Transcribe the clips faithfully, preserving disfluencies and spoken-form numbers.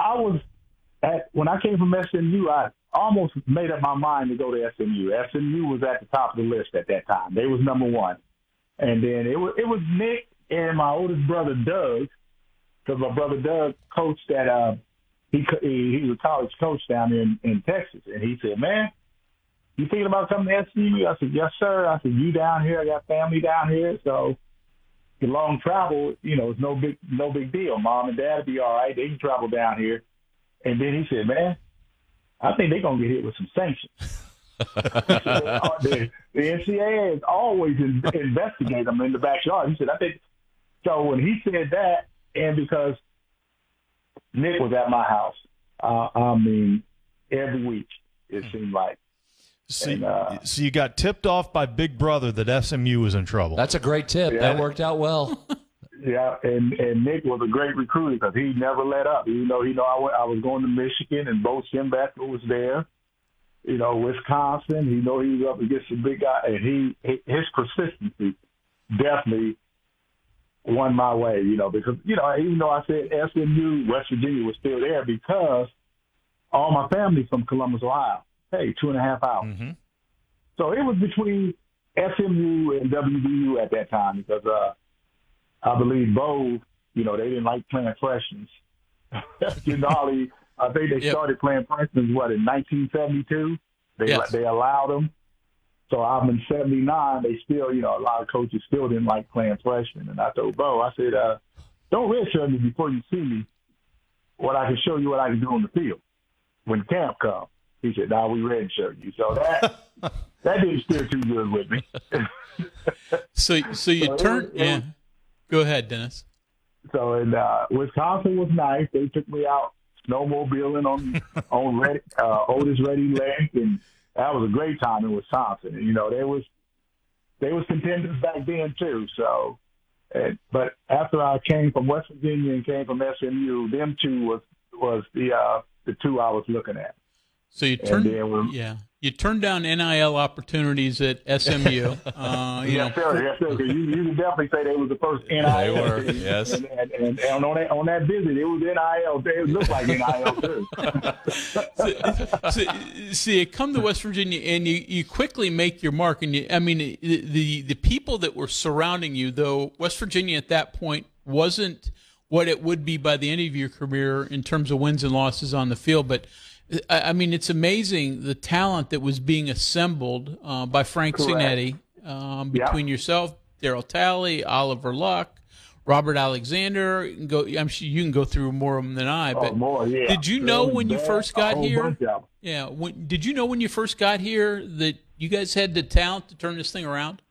I was at when I came from S M U. I almost made up my mind to go to S M U. S M U was at the top of the list at that time. They was number one, and then it was it was Nick and my oldest brother Doug, because my brother Doug coached at uh he he, he was a college coach down there in, in Texas, and he said, "Man, you thinking about coming to S M U?" I said, "Yes, sir." I said, "You down here? I got family down here, so the long travel, you know, it's no big no big deal. Mom and Dad will be all right. They can travel down here." And then he said, "Man, I think they're gonna get hit with some sanctions." the, the N C double A is always in, investigate them in the backyard. He said, "I think." So when he said that, and because Nick was at my house, uh, I mean, every week it seemed like. So, and, uh, so you got tipped off by Big Brother that S M U was in trouble. That's a great tip. Yeah. That worked out well. Yeah, and, and Nick was a great recruiter because he never let up. You know, he know I, went, I was going to Michigan, and Bo Schembechler was there. You know, Wisconsin. He know he was up against a big guy, and he his persistency definitely won my way. You know, because you know, even though I said S M U, West Virginia was still there because all my family's from Columbus, Ohio. Hey, two and a half hours. Mm-hmm. So it was between S M U and W V U at that time because. uh I believe Bo, you know, they didn't like playing freshmen. you know, I think they yep. started playing freshmen, what, in nineteen seventy-two? They yes. they allowed them. So I'm in seventy-nine. They still, you know, a lot of coaches still didn't like playing freshmen. And I told Bo, I said, uh, don't redshirt me before you see me, what I can show you what I can do on the field when camp comes. He said, "Nah, we redshirt you." So that that didn't steer too good with me. so, so you so turned, it, it yeah. was, Go ahead, Dennis. So in uh, Wisconsin was nice. They took me out snowmobiling on on Red, uh, Otis Redding Lake, and that was a great time in Wisconsin. And, you know, they was they was contenders back then too. So, and, but after I came from West Virginia and came from S M U, them two was was the uh, the two I was looking at. So you turned, yeah, you turned down N I L opportunities at S M U. Uh, you yes, know, sir. Yes, sir. You, you can definitely say they was the first N I L. They were, team. yes. And, and, and, and on that on that visit, it was N I L. It looked like N I L too. so, so, so you come to West Virginia and you, you quickly make your mark. And you, I mean, the, the the people that were surrounding you, though West Virginia at that point wasn't what it would be by the end of your career in terms of wins and losses on the field, but I mean, it's amazing the talent that was being assembled uh, by Frank Correct. Cignetti um, between yeah. yourself, Darryl Talley, Oliver Luck, Robert Alexander. You can go, I'm sure you can go through more of them than I. But oh, more, yeah. did you know when you bad, first got here? Yeah. When, did you know when you first got here that you guys had the talent to turn this thing around?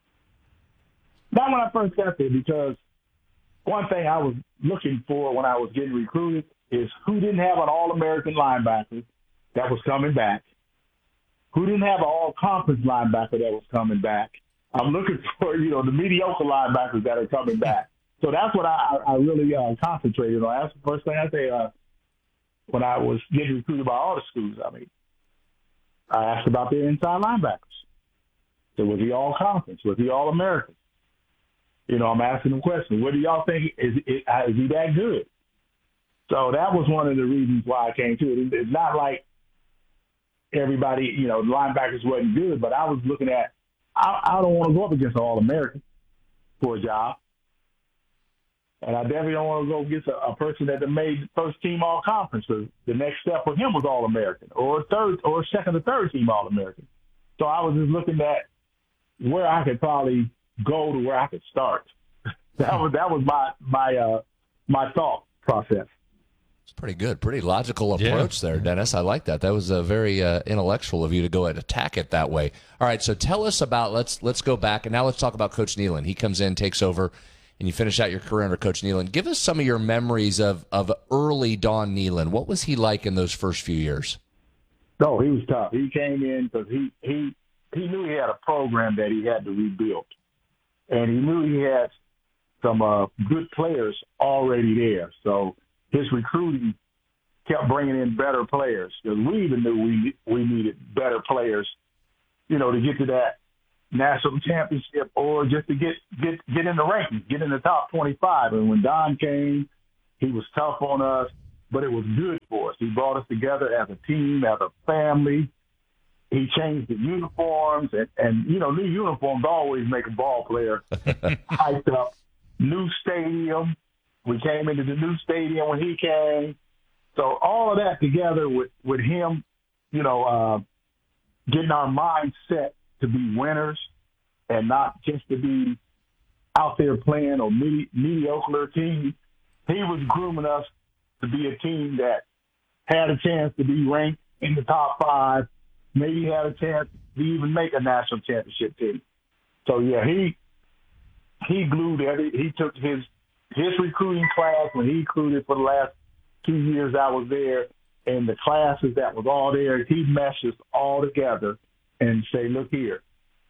Not when I first got there, because one thing I was looking for when I was getting recruited is who didn't have an All-American linebacker that was coming back, who didn't have an all-conference linebacker that was coming back. I'm looking for, you know, the mediocre linebackers that are coming back. So that's what I, I really uh, concentrated on. That's the first thing I say uh, when I was getting recruited by all the schools. I mean, I asked about their inside linebackers. So was he all-conference? Was he all-American? You know, I'm asking them questions. What do y'all think? Is, is, is he that good? So that was one of the reasons why I came to it. It's not like everybody, you know, the linebackers wasn't good, but I was looking at, I, I don't want to go up against an All-American for a job. And I definitely don't want to go against a, a person that made first team All-Conference. So the next step for him was All-American or third or second or third team All-American. So I was just looking at where I could probably go to where I could start. that was that was my my uh, my thought process. It's pretty good, pretty logical approach yeah. there, Dennis. I like that. That was a very uh, intellectual of you to go and attack it that way. All right, so tell us about let's let's go back and now let's talk about Coach Nehlen. He comes in, takes over, and you finish out your career under Coach Nehlen. Give us some of your memories of of early Don Nehlen. What was he like in those first few years? No, he was tough. He came in because he he he knew he had a program that he had to rebuild, and he knew he had some uh, good players already there. So his recruiting kept bringing in better players because we even knew we we needed better players, you know, to get to that national championship or just to get get get in the rankings, get in the top twenty-five. And when Don came, he was tough on us, but it was good for us He brought us together as a team, as a family. He changed the uniforms, and, and you know, new uniforms always make a ball player hyped up. New stadium. We came into the new stadium when he came. So all of that together with, with him, you know, uh, getting our mind set to be winners and not just to be out there playing or medi- mediocre team. He was grooming us to be a team that had a chance to be ranked in the top five, maybe had a chance to even make a national championship team. So, yeah, he he glued every – he took his his recruiting class when he recruited for the last two years I was there, and the classes that was all there, he meshed us all together and say, look here,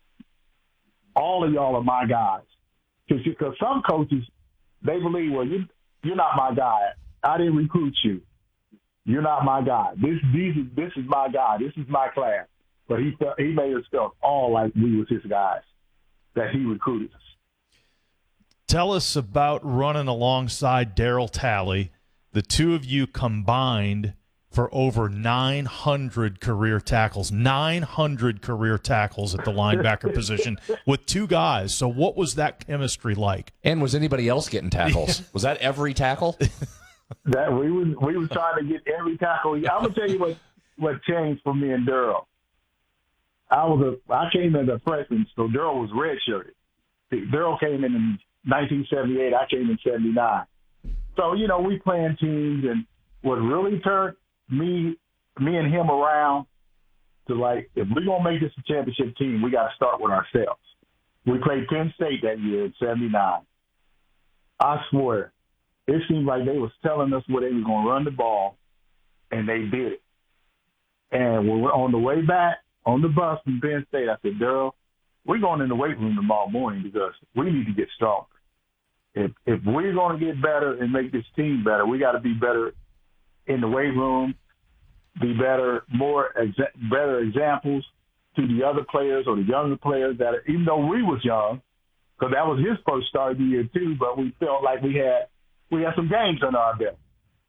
all of y'all are my guys. Because some coaches, they believe, well, you, you're not my guy. I didn't recruit you. You're not my guy. This, these, this is my guy. This is my class. But he felt, he made us feel all like we was his guys, that he recruited us. Tell us about running alongside Darryl Talley. The two of you combined for over nine hundred career tackles, nine hundred career tackles at the linebacker position with two guys. So what was that chemistry like? And was anybody else getting tackles? Was that every tackle? That we was we was trying to get every tackle. I'm gonna tell you what, what changed for me and Darryl. I was a I came in as a freshman, so Darryl was redshirted. Darryl came in in nineteen seventy-eight. I came in seventy-nine. So you know we playing teams, and what really turned me me and him around to like if we're gonna make this a championship team, we got to start with ourselves. We played Penn State that year in seventy-nine. I swear, it seemed like they was telling us where they was gonna run the ball, and they did it. And when we're on the way back on the bus from Penn State, I said, Darryl, we're going in the weight room tomorrow morning because we need to get stronger. If if we're going to get better and make this team better, we got to be better in the weight room, be better, more exa- better examples to the other players or the younger players that, are, even though we was young, because that was his first start of the year too, but we felt like we had we had some games under our belt.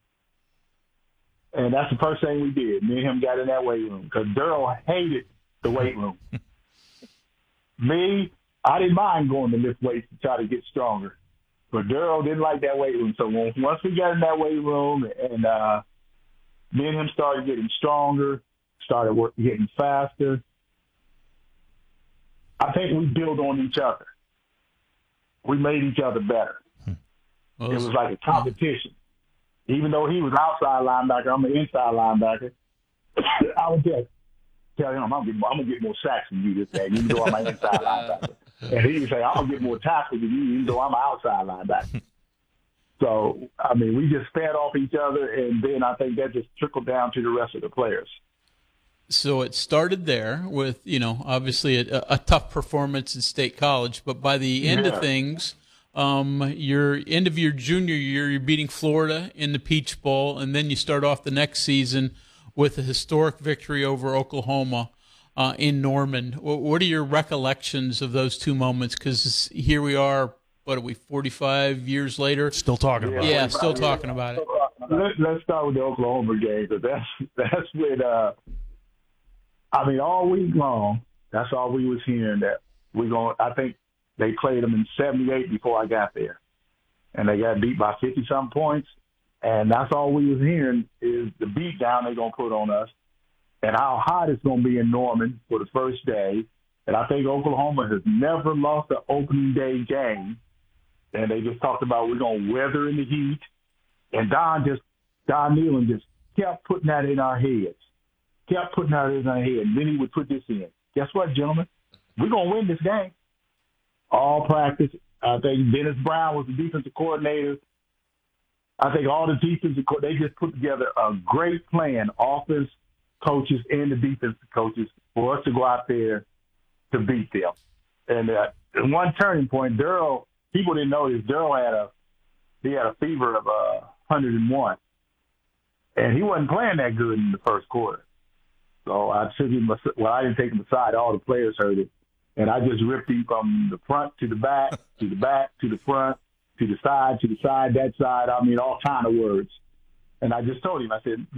And that's the first thing we did. Me and him got in that weight room because Darryl hated the weight room. Me, I didn't mind going to lift weights to try to get stronger. But Darryl didn't like that weight room. So when, once we got in that weight room and uh, me and him started getting stronger, started work, getting faster, I think we built on each other. We made each other better. Well, it was like a competition. Even though he was outside linebacker, I'm an inside linebacker. I would just tell him, I'm going to get more sacks than you this day, even though I'm an inside linebacker. And he would say, I'm going to get more tackles than you, even though I'm an outside linebacker. So, I mean, we just fed off each other, and then I think that just trickled down to the rest of the players. So it started there with, you know, obviously a, a tough performance in State College, but by the end yeah. of things, um, your end of your junior year, you're beating Florida in the Peach Bowl, and then you start off the next season with a historic victory over Oklahoma uh, in Norman. What are your recollections of those two moments? Because here we are, what are we, forty-five years later? Still talking about yeah, it. Yeah, still talking about it. Let, let's start with the Oklahoma game, because that's, that's when, uh, I mean, all week long, that's all we was hearing, that we're going, I think they played them in seventy-eight before I got there. And they got beat by fifty-something points. And that's all we was hearing is the beat down they're going to put on us and how hot it's going to be in Norman for the first day. And I think Oklahoma has never lost an opening day game. And they just talked about we're going to weather in the heat. And Don just, Don Nehlen just kept putting that in our heads. Kept putting that in our head. And then he would put this in. Guess what, gentlemen? We're going to win this game. All practice. I think Dennis Brown was the defensive coordinator. I think all the defensive – they just put together a great plan, offense coaches and the defensive coaches, for us to go out there to beat them. And uh, one turning point, Darryl – people didn't know this. Darryl had a – he had a fever of uh, one hundred one. And he wasn't playing that good in the first quarter. So I took him – well, I didn't take him aside. All the players heard it. And I just ripped him from the front to the back, to the back, to the front, to the side, to the side, that side. I mean, all kind of words. And I just told him, I said,